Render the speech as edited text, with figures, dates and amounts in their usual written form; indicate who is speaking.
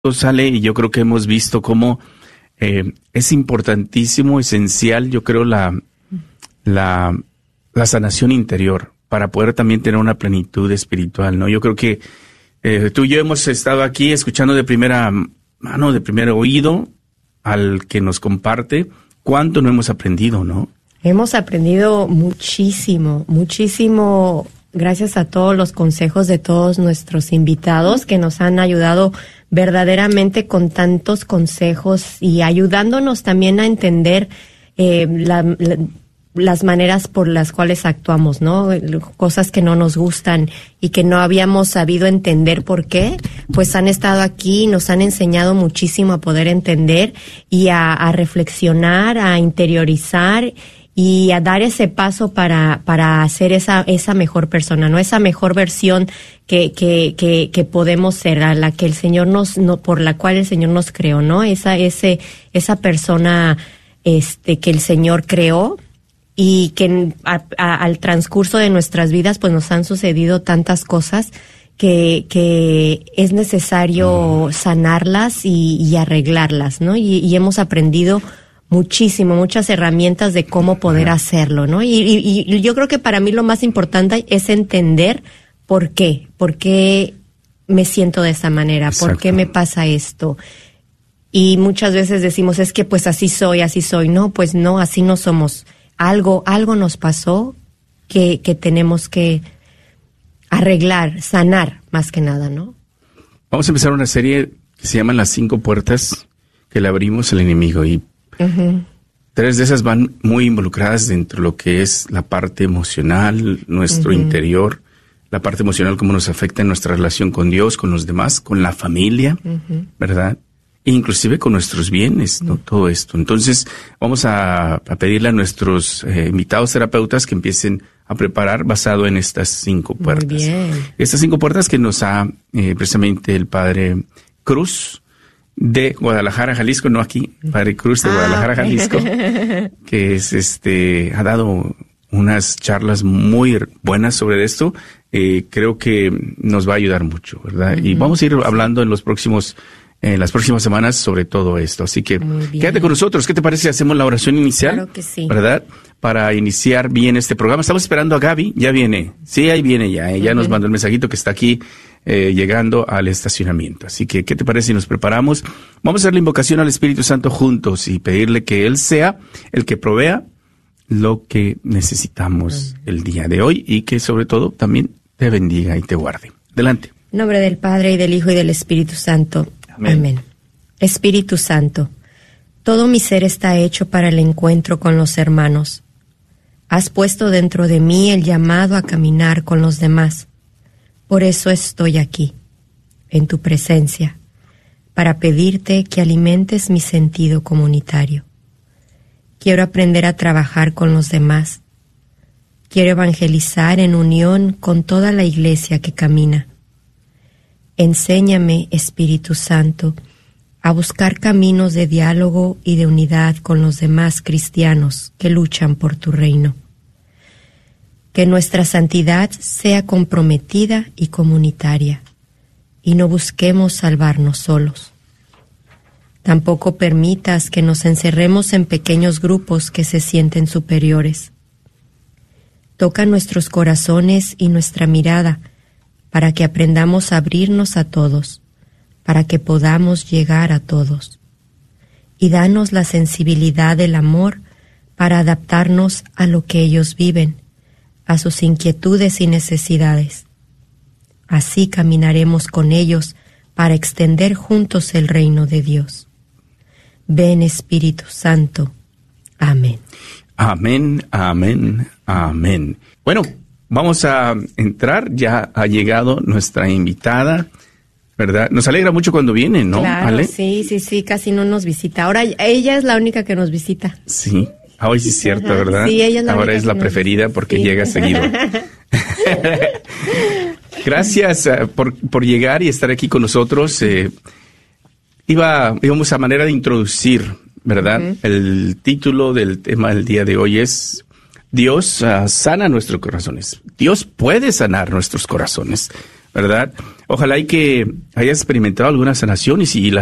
Speaker 1: sale, y yo creo que hemos visto cómo es importantísimo, esencial, yo creo, la sanación interior para poder también tener una plenitud espiritual, ¿no? Yo creo que tú y yo hemos estado aquí escuchando de primera mano, de primer oído, al que nos comparte cuánto no hemos aprendido, ¿no?
Speaker 2: Hemos aprendido muchísimo, muchísimo, gracias a todos los consejos de todos nuestros invitados que nos han ayudado verdaderamente con tantos consejos y ayudándonos también a entender las maneras por las cuales actuamos, ¿no? Cosas que no nos gustan y que no habíamos sabido entender por qué, pues han estado aquí, nos han enseñado muchísimo a poder entender y a reflexionar, a interiorizar y a dar ese paso para hacer esa mejor persona, ¿no? Esa mejor versión que podemos ser, a la que el Señor por la cual el Señor nos creó, ¿no? Esa persona que el Señor creó, y que al transcurso de nuestras vidas pues nos han sucedido tantas cosas que es necesario sanarlas y arreglarlas, ¿no? Y hemos aprendido muchísimo, muchas herramientas de cómo poder hacerlo, ¿no? Y yo creo que para mí lo más importante es entender por qué me siento de esa manera, por qué me pasa esto. Y muchas veces decimos, es que pues así soy. No, pues no, así no somos. Algo nos pasó que tenemos que arreglar, sanar, más que nada, ¿no?
Speaker 1: Vamos a empezar una serie que se llama Las 5 puertas que le abrimos al enemigo, y 3 de esas van muy involucradas dentro de lo que es la parte emocional, nuestro interior, la parte emocional, cómo nos afecta en nuestra relación con Dios, con los demás, con la familia, ¿verdad? Inclusive con nuestros bienes, ¿no? Todo esto. Entonces, vamos a pedirle a nuestros invitados terapeutas que empiecen a preparar basado en estas 5 puertas.
Speaker 2: Muy bien.
Speaker 1: Estas 5 puertas que nos ha precisamente el Padre Cruz de Guadalajara, Jalisco, no aquí, Padre Cruz de Guadalajara, Jalisco, que es ha dado unas charlas muy buenas sobre esto. Creo que nos va a ayudar mucho, ¿verdad? Y vamos a ir hablando en las próximas semanas sobre todo esto. Así que quédate con nosotros. ¿Qué te parece si hacemos la oración inicial?
Speaker 2: Claro que sí.
Speaker 1: ¿Verdad? Para iniciar bien este programa. Estamos esperando a Gaby. Ya viene. Sí, ahí viene ya. Ella nos mandó el mensajito que está aquí llegando al estacionamiento. Así que, ¿qué te parece si nos preparamos? Vamos a hacer la invocación al Espíritu Santo juntos y pedirle que Él sea el que provea lo que necesitamos el día de hoy, y que sobre todo también te bendiga y te guarde. Adelante.
Speaker 2: En nombre del Padre, y del Hijo, y del Espíritu Santo. Amén. Espíritu Santo, todo mi ser está hecho para el encuentro con los hermanos. Has puesto dentro de mí el llamado a caminar con los demás. Por eso estoy aquí, en tu presencia, para pedirte que alimentes mi sentido comunitario. Quiero aprender a trabajar con los demás. Quiero evangelizar en unión con toda la iglesia que camina. Enséñame, Espíritu Santo, a buscar caminos de diálogo y de unidad con los demás cristianos que luchan por tu reino. Que nuestra santidad sea comprometida y comunitaria, y no busquemos salvarnos solos. Tampoco permitas que nos encerremos en pequeños grupos que se sienten superiores. Toca nuestros corazones y nuestra mirada, para que aprendamos a abrirnos a todos, para que podamos llegar a todos. Y danos la sensibilidad del amor para adaptarnos a lo que ellos viven, a sus inquietudes y necesidades. Así caminaremos con ellos para extender juntos el reino de Dios. Ven, Espíritu Santo. Amén.
Speaker 1: Amén, amén, amén. Bueno, vamos a entrar. Ya ha llegado nuestra invitada, ¿verdad? Nos alegra mucho cuando viene, ¿no,
Speaker 2: claro,
Speaker 1: Ale?
Speaker 2: Sí, casi no nos visita. Ahora ella es la única que nos visita.
Speaker 1: Sí, hoy sí es cierto, ¿verdad?
Speaker 2: Sí, ella es la
Speaker 1: Ahora es la preferida porque llega seguido. Gracias por llegar y estar aquí con nosotros. Íbamos a manera de introducir, ¿verdad? El título del tema del día de hoy es Dios sana nuestros corazones. Dios puede sanar nuestros corazones. ¿verdad? Ojalá y que hayas experimentado alguna sanación y si la